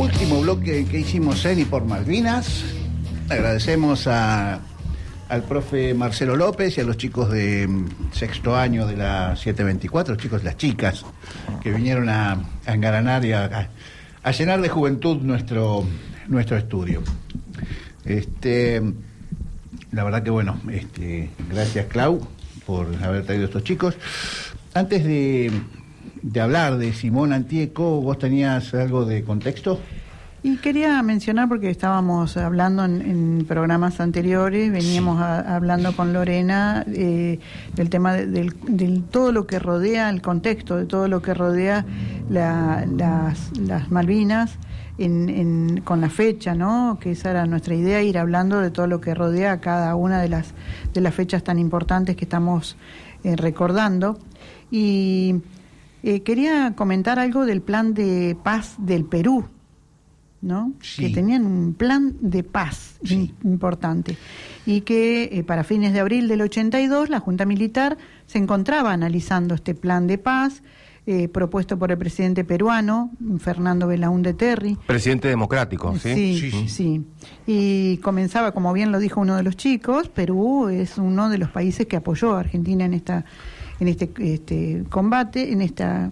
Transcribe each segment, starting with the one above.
último bloque que hicimos en y por Malvinas. Agradecemos al profe Marcelo López y a los chicos de sexto año de la 724, los chicos y las chicas, que vinieron a engalanar y a llenar de juventud nuestro estudio. La verdad que bueno, gracias Clau por haber traído a estos chicos. Antes de hablar de Simón Antieco, ¿vos tenías algo de contexto? Y quería mencionar, porque estábamos hablando en programas anteriores, veníamos hablando con Lorena del tema del todo lo que rodea, el contexto de todo lo que rodea las Malvinas, con la fecha, ¿no? Que esa era nuestra idea, ir hablando de todo lo que rodea a cada una de las fechas tan importantes que estamos recordando. Y quería comentar algo del plan de paz del Perú, ¿no? Sí. Que tenían un plan de paz importante y que para fines de abril del 82 la Junta Militar se encontraba analizando este plan de paz propuesto por el presidente peruano Fernando Belaúnde Terry, presidente democrático, sí. Y comenzaba, como bien lo dijo uno de los chicos, Perú es uno de los países que apoyó a Argentina en este combate, en esta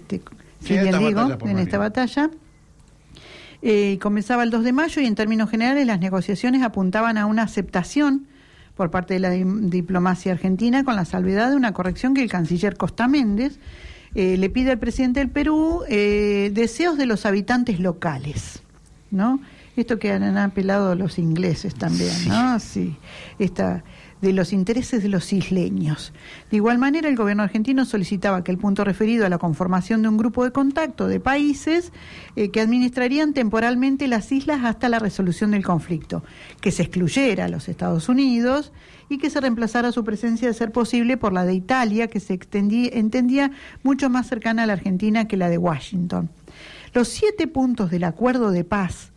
batalla. Comenzaba el 2 de mayo y en términos generales las negociaciones apuntaban a una aceptación por parte de la diplomacia argentina, con la salvedad de una corrección que el canciller Costa Méndez le pide al presidente del Perú deseos de los habitantes locales, ¿no? Esto que han apelado los ingleses también, ¿no? Sí, de los intereses de los isleños. De igual manera, el gobierno argentino solicitaba que el punto referido a la conformación de un grupo de contacto de países que administrarían temporalmente las islas hasta la resolución del conflicto, que se excluyera a los Estados Unidos y que se reemplazara su presencia, de ser posible, por la de Italia, que se entendía mucho más cercana a la Argentina que la de Washington. Los 7 puntos del acuerdo de paz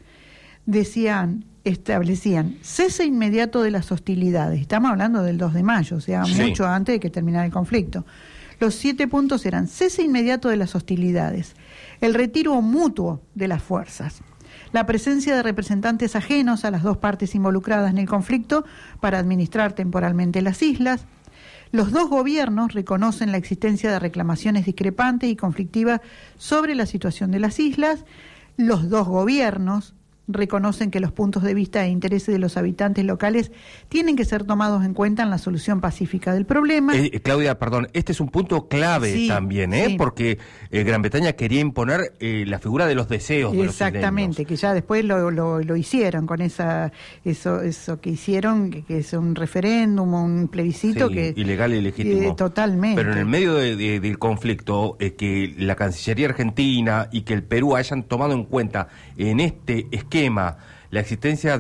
establecían cese inmediato de las hostilidades. Estamos hablando del 2 de mayo, o sea, mucho antes de que terminara el conflicto. Los 7 puntos eran cese inmediato de las hostilidades, el retiro mutuo de las fuerzas, la presencia de representantes ajenos a las dos partes involucradas en el conflicto para administrar temporalmente las islas. Los dos gobiernos reconocen la existencia de reclamaciones discrepantes y conflictivas sobre la situación de las islas. Los dos gobiernos reconocen que los puntos de vista e intereses de los habitantes locales tienen que ser tomados en cuenta en la solución pacífica del problema. Claudia, perdón, este es un punto clave también, porque Gran Bretaña quería imponer la figura de los deseos de los isleños. Exactamente, que ya después lo hicieron con eso que hicieron, que es un referéndum, un plebiscito que ilegal y legítimo. Totalmente. Pero en el medio del conflicto, que la Cancillería Argentina y que el Perú hayan tomado en cuenta en este esquema la existencia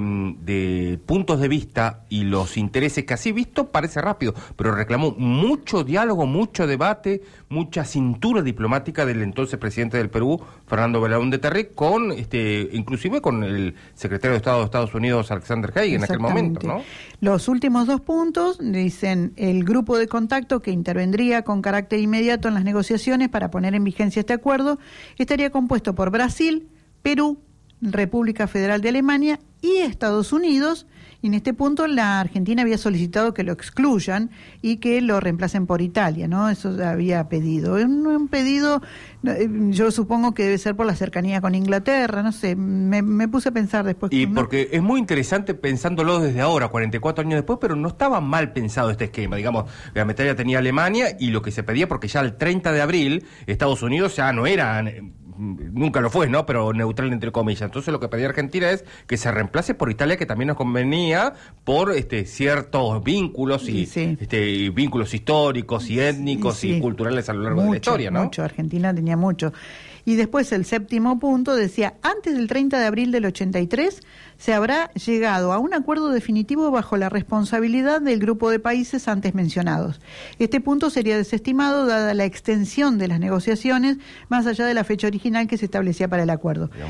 de puntos de vista y los intereses, que así visto parece rápido, pero reclamó mucho diálogo, mucho debate, mucha cintura diplomática del entonces presidente del Perú, Fernando Belaúnde Terry, inclusive con el secretario de Estado de Estados Unidos, Alexander Haig, en aquel momento, ¿no? Los últimos 2 puntos dicen: el grupo de contacto que intervendría con carácter inmediato en las negociaciones para poner en vigencia este acuerdo estaría compuesto por Brasil, Perú, República Federal de Alemania y Estados Unidos, y en este punto la Argentina había solicitado que lo excluyan y que lo reemplacen por Italia, ¿no? Eso había pedido. Un pedido, yo supongo que debe ser por la cercanía con Inglaterra, no sé, me puse a pensar después. Porque es muy interesante pensándolo desde ahora, 44 años después, pero no estaba mal pensado este esquema. Digamos, Gran Bretaña tenía Alemania y lo que se pedía, porque ya el 30 de abril Estados Unidos ya no era... nunca lo fue, ¿no? Pero neutral entre comillas. Entonces lo que pedía Argentina es que se reemplace por Italia, que también nos convenía por ciertos vínculos vínculos históricos y étnicos y culturales a lo largo de la historia, ¿no? Mucho, Argentina tenía mucho. Y después el 7º punto decía: antes del 30 de abril del 83 se habrá llegado a un acuerdo definitivo bajo la responsabilidad del grupo de países antes mencionados. Este punto sería desestimado dada la extensión de las negociaciones más allá de la fecha original que se establecía para el acuerdo.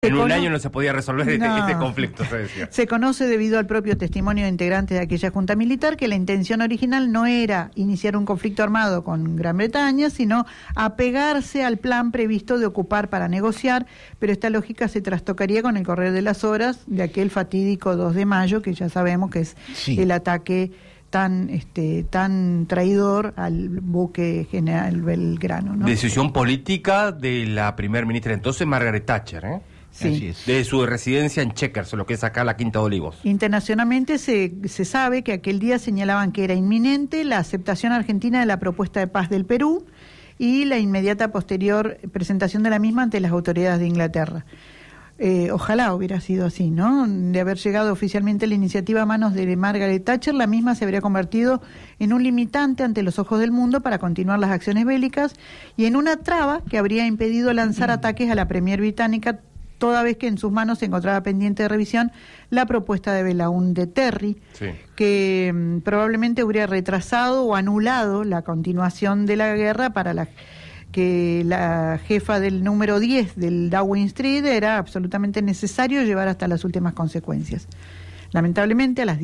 En un año no se podía resolver este conflicto, se decía. Se conoce debido al propio testimonio de integrantes de aquella junta militar que la intención original no era iniciar un conflicto armado con Gran Bretaña, sino apegarse al plan previsto de ocupar para negociar, pero esta lógica se trastocaría con el correr de las horas de aquel fatídico 2 de mayo, que ya sabemos que es el ataque tan traidor al buque General Belgrano, ¿no? Decisión política de la primer ministra entonces, Margaret Thatcher, ¿eh? Sí. Así es. De su residencia en Chequers, lo que es acá la Quinta de Olivos. Internacionalmente se sabe que aquel día señalaban que era inminente la aceptación argentina de la propuesta de paz del Perú y la inmediata posterior presentación de la misma ante las autoridades de Inglaterra. Ojalá hubiera sido así, ¿no? De haber llegado oficialmente la iniciativa a manos de Margaret Thatcher, la misma se habría convertido en un limitante ante los ojos del mundo para continuar las acciones bélicas y en una traba que habría impedido lanzar ataques a la Premier británica, toda vez que en sus manos se encontraba pendiente de revisión la propuesta de Belaúnde Terry, que probablemente hubiera retrasado o anulado la continuación de la guerra para que la jefa del número 10 del Downing Street era absolutamente necesario llevar hasta las últimas consecuencias. Lamentablemente, a las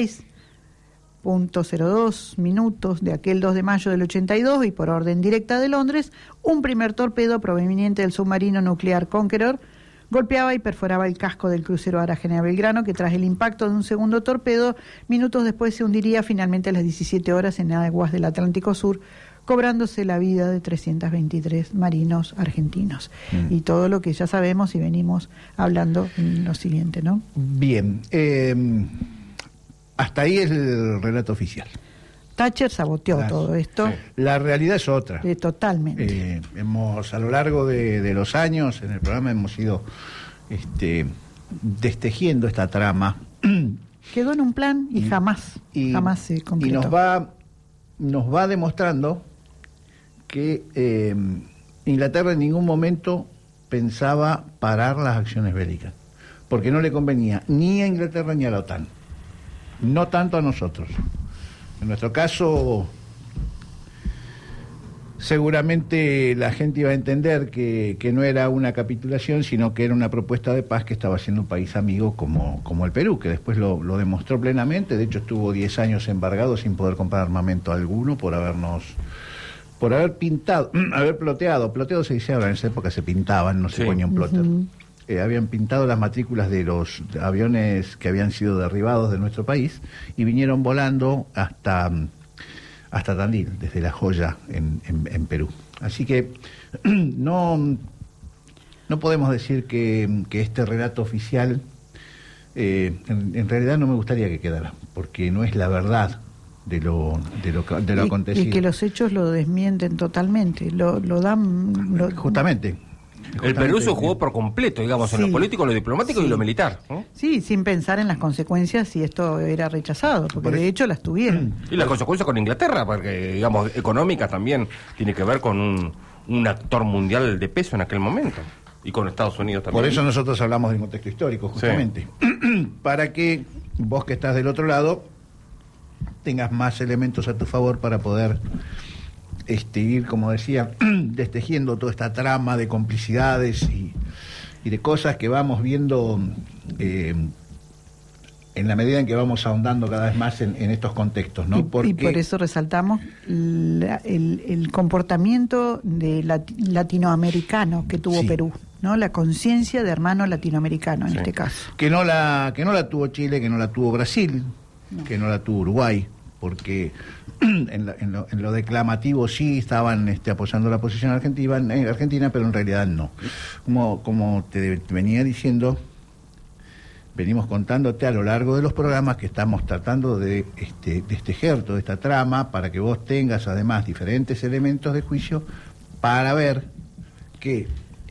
16:02 minutos de aquel 2 de mayo del 82 y por orden directa de Londres, un primer torpedo proveniente del submarino nuclear Conqueror golpeaba y perforaba el casco del crucero Ara General Belgrano, que tras el impacto de un segundo torpedo, minutos después se hundiría finalmente a las 17 horas en aguas del Atlántico Sur, cobrándose la vida de 323 marinos argentinos. Y todo lo que ya sabemos y venimos hablando en lo siguiente, ¿no? Bien. Hasta ahí es el relato oficial. Thatcher saboteó todo esto. Sí. La realidad es otra. Totalmente. A lo largo de los años, en el programa hemos ido destejiendo esta trama. Quedó en un plan y jamás se concretó. Y nos va demostrando que Inglaterra en ningún momento pensaba parar las acciones bélicas, porque no le convenía ni a Inglaterra ni a la OTAN, no tanto a nosotros. En nuestro caso, seguramente la gente iba a entender que no era una capitulación, sino que era una propuesta de paz que estaba haciendo un país amigo como el Perú, que después lo demostró plenamente. De hecho, estuvo 10 años embargado sin poder comprar armamento alguno por haber pintado, haber ploteado. Ploteado se dice ahora, en esa época se pintaban, no se ponía un plotter. Habían pintado las matrículas de los aviones que habían sido derribados de nuestro país y vinieron volando hasta Tandil, desde La Joya en Perú. Así que no podemos decir que este relato oficial, en realidad no me gustaría que quedara, porque no es la verdad de lo acontecido. Y que los hechos lo desmienten totalmente, lo dan... Justamente. El Perú se jugó por completo, digamos, en lo político, lo diplomático y lo militar, ¿no? Sí, sin pensar en las consecuencias si esto era rechazado, porque de hecho las tuvieron. Y las consecuencias con Inglaterra, porque, digamos, económicas también, tiene que ver con un actor mundial de peso en aquel momento, y con Estados Unidos también. Por eso nosotros hablamos del contexto histórico, justamente. Para que vos que estás del otro lado tengas más elementos a tu favor para poder ir, como decía, destejiendo toda esta trama de complicidades y de cosas que vamos viendo en la medida en que vamos ahondando cada vez más en estos contextos, ¿no? Y por eso resaltamos el comportamiento latinoamericano que tuvo Perú, ¿no? La conciencia de hermano latinoamericano en este caso. Que no la tuvo Chile, que no la tuvo Brasil, que no la tuvo Uruguay, porque en lo declamativo sí estaban apoyando la posición argentina, pero en realidad no. Como te venía diciendo, venimos contándote a lo largo de los programas que estamos tratando de destejer toda esta trama para que vos tengas además diferentes elementos de juicio para ver que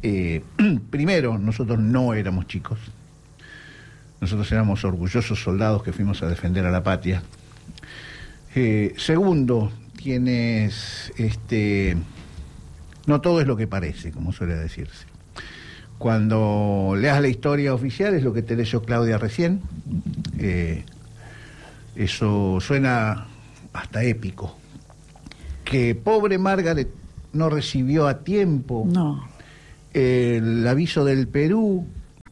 primero nosotros no éramos chicos, nosotros éramos orgullosos soldados que fuimos a defender a la patria. Segundo, tienes no todo es lo que parece, como suele decirse. Cuando leas la historia oficial, es lo que te leyó Claudia recién, eso suena hasta épico. Que pobre Margaret no recibió a tiempo el aviso del Perú,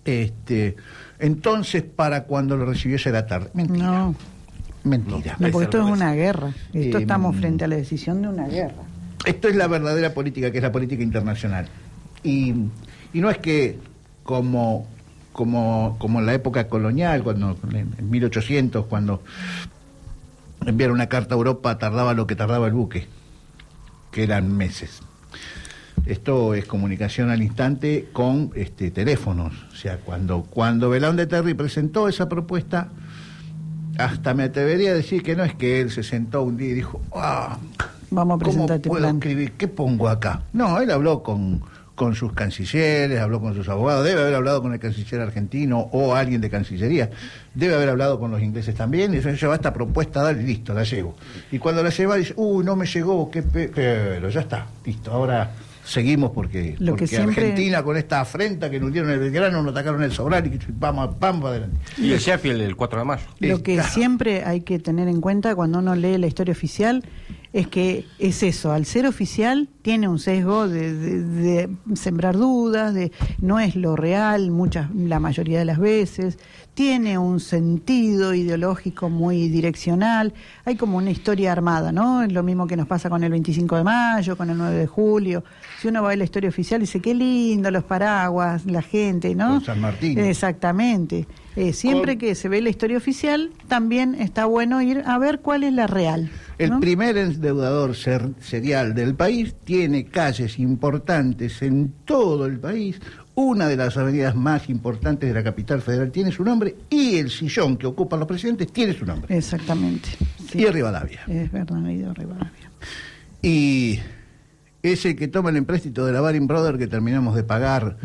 Entonces, para cuando lo recibió ya era tarde. Mentira. No. Mentira. No, porque esto es una guerra. Esto estamos frente a la decisión de una guerra. Esto es la verdadera política, que es la política internacional. Y no es que como en la época colonial, cuando en 1800, cuando enviar una carta a Europa tardaba lo que tardaba el buque, que eran meses. Esto es comunicación al instante con teléfonos. O sea, cuando Belón de Terry presentó esa propuesta, hasta me atrevería a decir que no es que él se sentó un día y dijo, vamos a presentar ¿cómo este puedo plan? escribir? ¿Qué pongo acá? No, él habló con sus cancilleres, habló con sus abogados, debe haber hablado con el canciller argentino o alguien de Cancillería, debe haber hablado con los ingleses también, y eso lleva esta propuesta, dale, listo, la llevo. Y cuando la lleva dice, no me llegó, pero ya está, listo, ahora seguimos porque siempre... Argentina con esta afrenta que nos dieron el Belgrano, nos atacaron el Sobral y vamos adelante. Y el Sheffield el 4 de mayo. Lo que siempre hay que tener en cuenta cuando uno lee la historia oficial es que es eso, al ser oficial tiene un sesgo de sembrar dudas, no es lo real la mayoría de las veces, tiene un sentido ideológico muy direccional, hay como una historia armada, ¿no? Es lo mismo que nos pasa con el 25 de mayo, con el 9 de julio. Si uno va a la historia oficial dice, qué lindo los paraguas, la gente, ¿no? Con San Martín. Exactamente. Siempre que se ve la historia oficial, también está bueno ir a ver cuál es la real, ¿no? El primer endeudador serial del país tiene calles importantes en todo el país. Una de las avenidas más importantes de la capital federal tiene su nombre y el sillón que ocupan los presidentes tiene su nombre. Exactamente. Sí. Y Rivadavia. Es verdad, Rivadavia. Y es el que toma el empréstito de la Baring Brothers que terminamos de pagar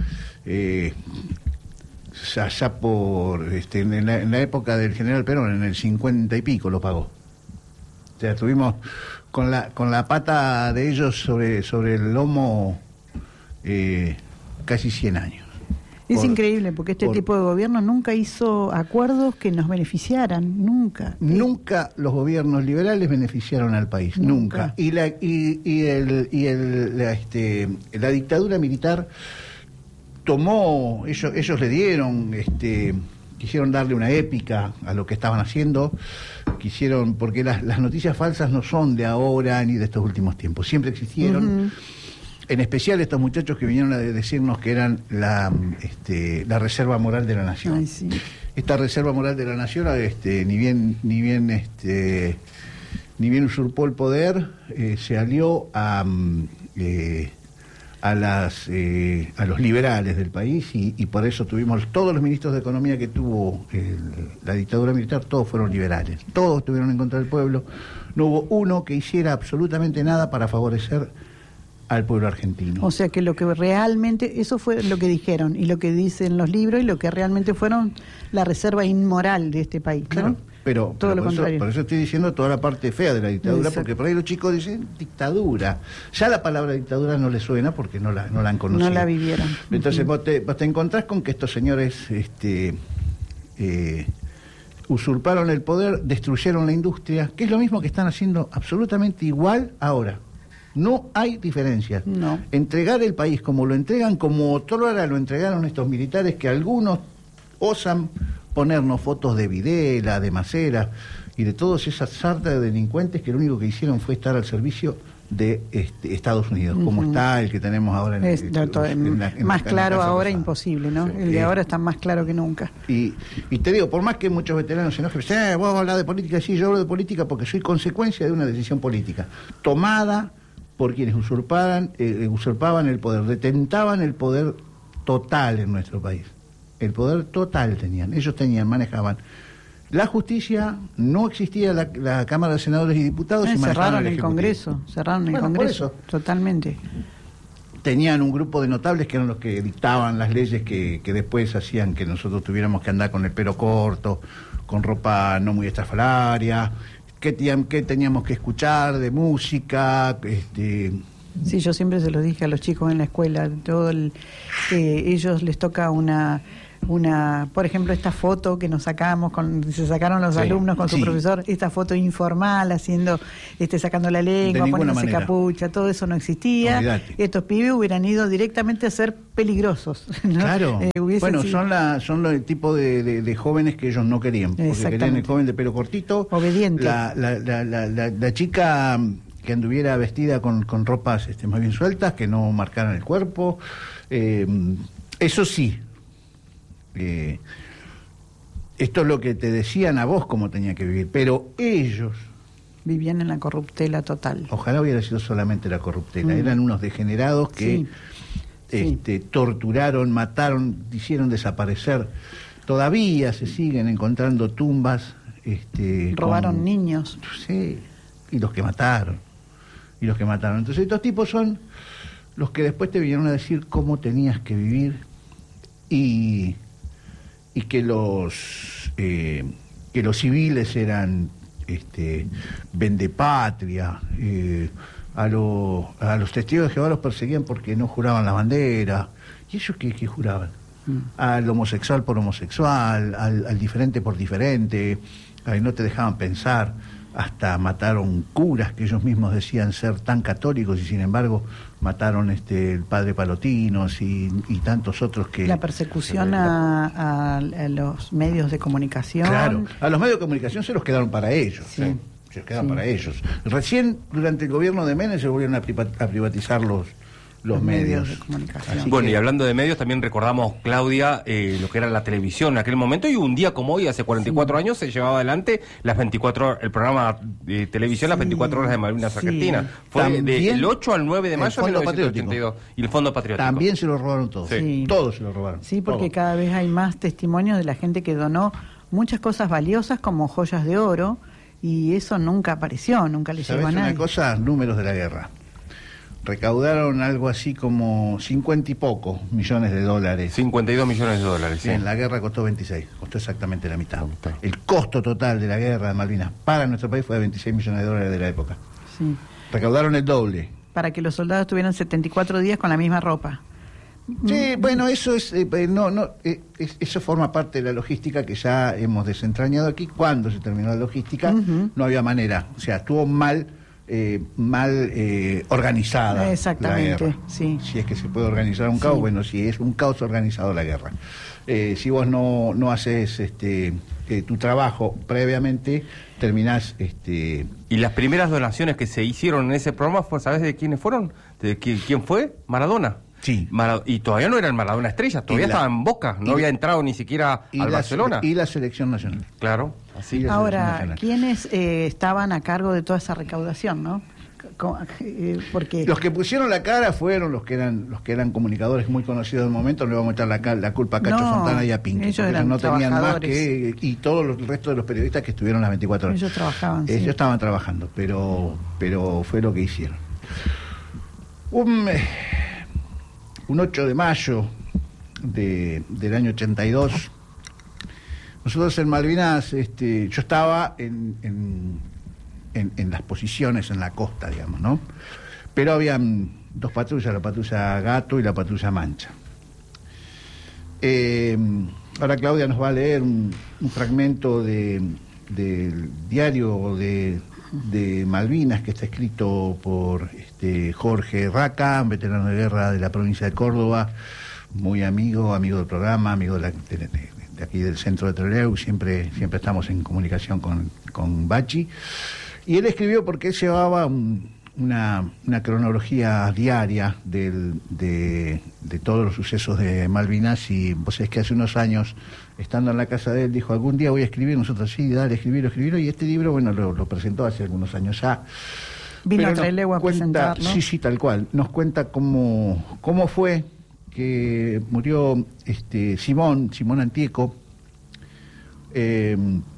allá por en la época del general Perón, en el 50 y pico lo pagó. O sea, estuvimos con la pata de ellos sobre el lomo casi 100 años. Es increíble, porque tipo de gobierno nunca hizo acuerdos que nos beneficiaran, nunca. Nunca los gobiernos liberales beneficiaron al país, nunca. Y la dictadura militar tomó, ellos le dieron, quisieron darle una épica a lo que estaban haciendo, porque las noticias falsas no son de ahora ni de estos últimos tiempos, siempre existieron. Uh-huh. En especial estos muchachos que vinieron a decirnos que eran la reserva moral de la nación. Ay, sí. Esta reserva moral de la nación, ni bien usurpó el poder, se alió a los liberales del país y por eso tuvimos todos los ministros de economía que tuvo la dictadura militar, todos fueron liberales, todos estuvieron en contra del pueblo, no hubo uno que hiciera absolutamente nada para favorecer al pueblo argentino. O sea que lo que realmente, eso fue lo que dijeron y lo que dicen los libros y lo que realmente fueron la reserva inmoral de este país, ¿no? Claro, pero todo lo contrario. Por eso estoy diciendo toda la parte fea de la dictadura. Exacto. Porque por ahí los chicos dicen dictadura. Ya la palabra dictadura no les suena porque no la han conocido. No la vivieron. Entonces vos te encontrás con que estos señores usurparon el poder, destruyeron la industria, que es lo mismo que están haciendo absolutamente igual ahora. No hay diferencia. No. Entregar el país como lo entregan, como otrora lo entregaron estos militares, que algunos osan ponernos fotos de Videla, de Macera y de todas esas sartas de delincuentes que lo único que hicieron fue estar al servicio de Estados Unidos, como está el que tenemos ahora más claro ahora, imposible, ¿no? Sí, el de ahora está más claro que nunca. Y te digo, por más que muchos veteranos se enojen, vos hablas de política, sí, yo hablo de política porque soy consecuencia de una decisión política tomada por quienes usurpaban el poder, detentaban el poder total en nuestro país. El poder total tenían, ellos manejaban. La justicia, no existía la Cámara de Senadores y Diputados. Cerraron el Congreso, Por eso. Totalmente. Tenían un grupo de notables que eran los que dictaban las leyes que después hacían que nosotros tuviéramos que andar con el pelo corto, con ropa no muy estrafalaria, qué teníamos que escuchar de música, Sí, yo siempre se los dije a los chicos en la escuela, ellos les toca una, por ejemplo, esta foto que nos sacamos, se sacaron los alumnos con su profesor, esta foto informal, sacando la lengua, poniéndose capucha, todo eso no existía. Olvidate. Estos pibes hubieran ido directamente a ser peligrosos, ¿no? Claro. Bueno, son el tipo de jóvenes que ellos no querían, porque querían el joven de pelo cortito, obediente. La chica que anduviera vestida con ropas más bien sueltas, que no marcaran el cuerpo, eso sí. Esto es lo que te decían a vos cómo tenía que vivir, pero ellos vivían en la corruptela total. Ojalá hubiera sido solamente la corruptela. Eran unos degenerados que torturaron, mataron, hicieron desaparecer. Todavía se siguen encontrando tumbas. Robaron niños. Sí, y los que mataron. Entonces estos tipos son los que después te vinieron a decir cómo tenías que vivir y que los civiles eran vendepatria, a los testigos de Jehová los perseguían porque no juraban la bandera. ¿Y ellos qué juraban? Al homosexual por homosexual, al diferente por diferente, no te dejaban pensar. Hasta mataron curas que ellos mismos decían ser tan católicos y sin embargo mataron el padre Palotinos y tantos otros que... La persecución a los medios de comunicación. Claro, a los medios de comunicación se los quedaron para ellos. Sí. Se los quedaron para ellos. Recién durante el gobierno de Menem se volvieron a privatizar los medios de comunicación. Bueno, y hablando de medios, también recordamos, Claudia, lo que era la televisión en aquel momento, y un día como hoy, hace 44 años, se llevaba adelante el programa de televisión, las 24 horas de Malvinas Argentina. Fue del 8 al 9 de mayo de 1982. Y el Fondo Patriótico. También se lo robaron todos. Sí. Todos se lo robaron. Sí, porque todos. Cada vez hay más testimonios de la gente que donó muchas cosas valiosas como joyas de oro, y eso nunca apareció, nunca le llegó a nadie. Una cosa, números de la guerra. Recaudaron algo así como 50 y poco millones de dólares. 52 millones de dólares, sí. En la guerra costó 26, costó exactamente la mitad. El costo total de la guerra de Malvinas para nuestro país fue de 26 millones de dólares de la época. Sí. Recaudaron el doble. Para que los soldados tuvieran 74 días con la misma ropa. Sí, bueno, eso eso forma parte de la logística que ya hemos desentrañado aquí. Cuando se terminó la logística, no había manera. O sea, estuvo mal organizada. Exactamente, la guerra. sí. Si es que se puede organizar un caos, bueno, si es un caos organizado la guerra. Si vos no haces tu trabajo previamente, terminás... Y las primeras donaciones que se hicieron en ese programa, ¿sabés de quiénes fueron? ¿Quién fue? Maradona. Sí. Y todavía no era el Maradona estrella, todavía estaba en Boca, no había entrado ni siquiera al Barcelona. Y la selección nacional. Claro, así. Ahora, ¿quiénes estaban a cargo de toda esa recaudación, no? Porque los que pusieron la cara fueron los que eran comunicadores muy conocidos del momento. No le vamos a echar la culpa a Cacho Fontana y a Pinto. Ellos no tenían más que... Y todo el resto de los periodistas que estuvieron las 24 horas. Ellos trabajaban, Ellos estaban trabajando, pero fue lo que hicieron. Un 8 de mayo del año 82, nosotros en Malvinas, yo estaba en las posiciones en la costa, digamos, ¿no? Pero habían dos patrullas, la patrulla Gato y la patrulla Mancha. Ahora Claudia nos va a leer un fragmento del diario de Malvinas que está escrito por Jorge Raca, veterano de guerra de la provincia de Córdoba, muy amigo del programa, amigo de aquí del centro de Trelew, siempre estamos en comunicación con Bachi. Y él escribió porque él llevaba una cronología diaria de todos los sucesos de Malvinas, y vos sabés que hace unos años, estando en la casa de él, dijo, algún día voy a escribir. Nosotros, sí, dale, escribirlo, y este libro, bueno, lo presentó hace algunos años ya. Vino a Trelew a presentar, ¿no? Sí, tal cual. Nos cuenta cómo fue que murió Simón Antieco en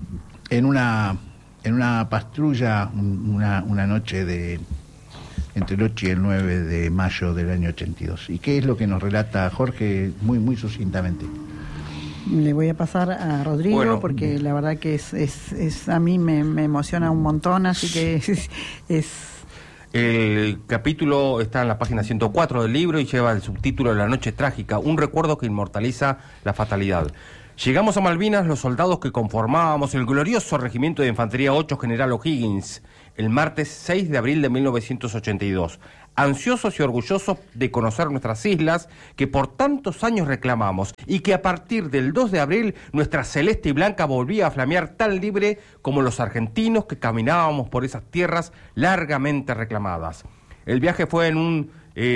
una patrulla una noche entre el 8 y el 9 de mayo del año 82. ¿Y qué es lo que nos relata Jorge muy sucintamente? Le voy a pasar a Rodrigo, porque la verdad que es a mí me emociona un montón, así que es El capítulo está en la página 104 del libro y lleva el subtítulo La noche trágica, un recuerdo que inmortaliza la fatalidad. Llegamos a Malvinas los soldados que conformábamos el glorioso Regimiento de Infantería 8 General O'Higgins, el martes 6 de abril de 1982, ansiosos y orgullosos de conocer nuestras islas que por tantos años reclamamos y que a partir del 2 de abril nuestra celeste y blanca volvía a flamear tan libre como los argentinos que caminábamos por esas tierras largamente reclamadas. El viaje fue en un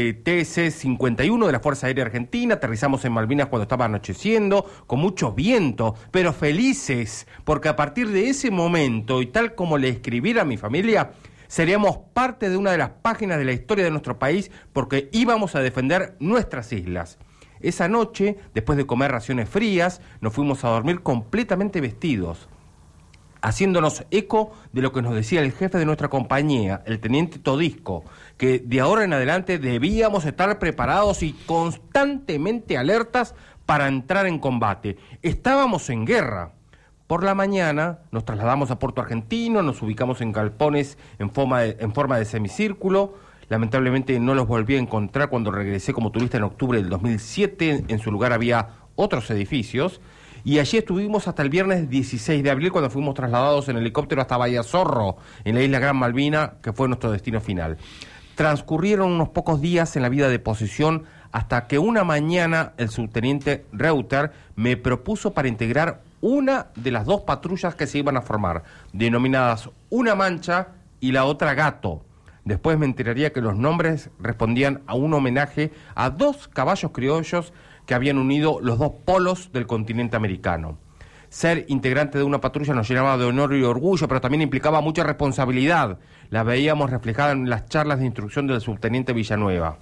TC-51 de la Fuerza Aérea Argentina. Aterrizamos en Malvinas cuando estaba anocheciendo, con mucho viento, pero felices, porque a partir de ese momento, y tal como le escribiera a mi familia, seríamos parte de una de las páginas de la historia de nuestro país, porque íbamos a defender nuestras islas. Esa noche, después de comer raciones frías, nos fuimos a dormir completamente vestidos, haciéndonos eco de lo que nos decía el jefe de nuestra compañía, el teniente Todisco, que de ahora en adelante debíamos estar preparados y constantemente alertas para entrar en combate. Estábamos en guerra. Por la mañana nos trasladamos a Puerto Argentino, nos ubicamos en galpones en forma de semicírculo. Lamentablemente no los volví a encontrar cuando regresé como turista en octubre del 2007. En su lugar había otros edificios. Y allí estuvimos hasta el viernes 16 de abril, cuando fuimos trasladados en helicóptero hasta Bahía Zorro, en la isla Gran Malvina, que fue nuestro destino final. Transcurrieron unos pocos días en la vida de posición hasta que una mañana el subteniente Reuter me propuso para integrar una de las dos patrullas que se iban a formar, denominadas una Mancha y la otra Gato. Después me enteraría que los nombres respondían a un homenaje a dos caballos criollos que habían unido los dos polos del continente americano. Ser integrante de una patrulla nos llenaba de honor y orgullo, pero también implicaba mucha responsabilidad. La veíamos reflejada en las charlas de instrucción del subteniente Villanueva.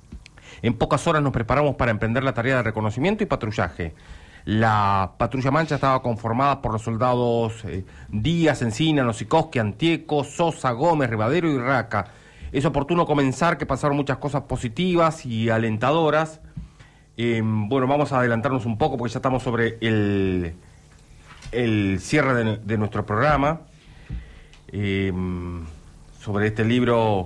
En pocas horas nos preparamos para emprender la tarea de reconocimiento y patrullaje. La patrulla Mancha estaba conformada por los soldados Díaz, Encina, Nocikoski, Antieco, Sosa, Gómez, Rivadero y Raca. Es oportuno comenzar que pasaron muchas cosas positivas y alentadoras. Bueno, vamos a adelantarnos un poco porque ya estamos sobre el cierre de nuestro programa. Sobre este libro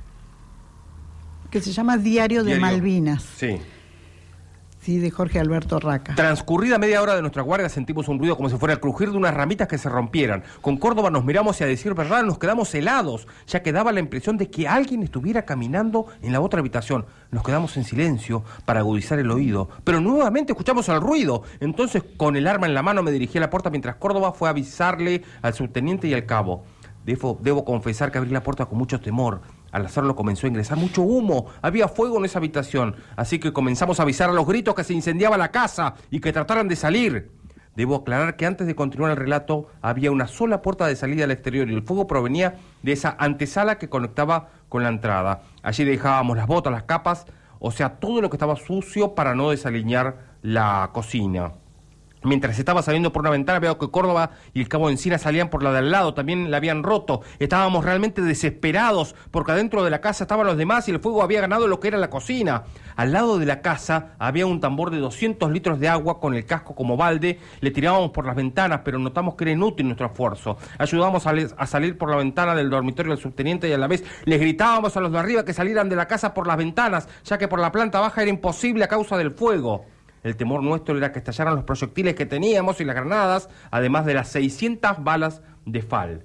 que se llama Diario de Malvinas. Sí. Sí, de Jorge Alberto Raca. Transcurrida media hora de nuestra guardia sentimos un ruido como si fuera el crujir de unas ramitas que se rompieran. Con Córdoba nos miramos y, a decir verdad, nos quedamos helados, ya que daba la impresión de que alguien estuviera caminando en la otra habitación. Nos quedamos en silencio para agudizar el oído, pero nuevamente escuchamos el ruido. Entonces, con el arma en la mano, me dirigí a la puerta mientras Córdoba fue a avisarle al subteniente y al cabo. Debo confesar que abrí la puerta con mucho temor. Al hacerlo comenzó a ingresar mucho humo. Había fuego en esa habitación. Así que comenzamos a avisar a los gritos que se incendiaba la casa y que trataran de salir. Debo aclarar que antes de continuar el relato había una sola puerta de salida al exterior y el fuego provenía de esa antesala que conectaba con la entrada. Allí dejábamos las botas, las capas, o sea, todo lo que estaba sucio para no desaliñar la cocina. Mientras estaba saliendo por una ventana, veo que Córdoba y el cabo Encina salían por la de al lado, también la habían roto. Estábamos realmente desesperados, porque adentro de la casa estaban los demás y el fuego había ganado lo que era la cocina. Al lado de la casa había un tambor de 200 litros de agua con el casco como balde. Le tirábamos por las ventanas, pero notamos que era inútil nuestro esfuerzo. Ayudábamos a salir por la ventana del dormitorio del subteniente y a la vez les gritábamos a los de arriba que salieran de la casa por las ventanas, ya que por la planta baja era imposible a causa del fuego. El temor nuestro era que estallaran los proyectiles que teníamos y las granadas, además de las 600 balas de FAL.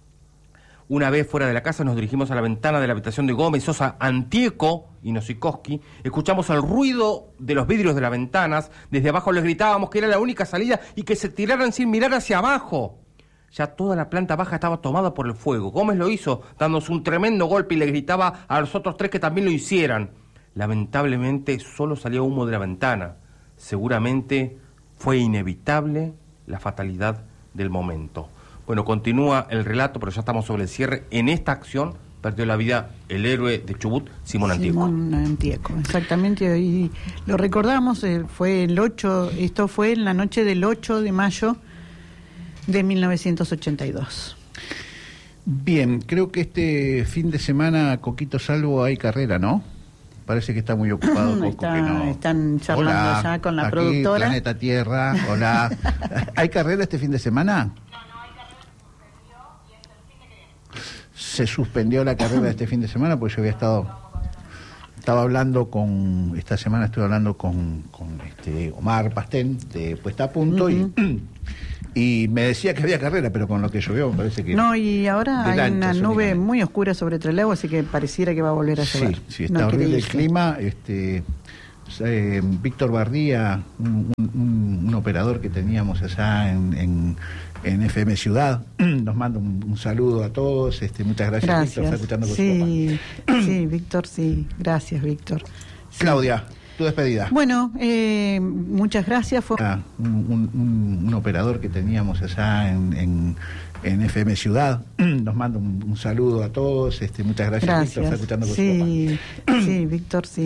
Una vez fuera de la casa nos dirigimos a la ventana de la habitación de Gómez, Sosa, Antieco y Nocikoski. Escuchamos el ruido de los vidrios de las ventanas. Desde abajo les gritábamos que era la única salida y que se tiraran sin mirar hacia abajo. Ya toda la planta baja estaba tomada por el fuego. Gómez lo hizo, dándose un tremendo golpe, y le gritaba a los otros tres que también lo hicieran. Lamentablemente solo salía humo de la ventana. Seguramente fue inevitable la fatalidad del momento. Bueno, continúa el relato, pero ya estamos sobre el cierre. En esta acción perdió la vida el héroe de Chubut, Simón Antieco. Simón Antieco, exactamente. Y lo recordamos, fue el 8, esto fue en la noche del 8 de mayo de 1982. Bien, creo que este fin de semana, Coquito Salvo, hay carrera, ¿no? Parece que está muy ocupado Coco, que no. Están charlando ya con la aquí, productora. Planeta Tierra, hola. ¿Hay carrera este fin de semana? No hay carrera, se suspendió y es el fin de que viene. se suspendió la carrera este fin de semana, porque yo estaba hablando esta semana estuve hablando con Omar Pastén de Puesta a Punto, y me decía que había carrera, pero con lo que llovió me parece que... No, y ahora hay una nube muy oscura sobre Trelew, así que pareciera que va a volver a llover. Sí, está horrible el clima. Víctor Bardía, un operador que teníamos allá en FM Ciudad, nos manda un saludo a todos. Muchas gracias, Víctor, está escuchando con su papá. Sí, Víctor, sí, gracias, Víctor. Sí. Claudia, tu despedida. Bueno, muchas gracias. Fue un operador que teníamos allá en FM Ciudad, nos manda un saludo a todos. Muchas gracias, Víctor, está escuchando con su papá. Sí, Víctor, sí.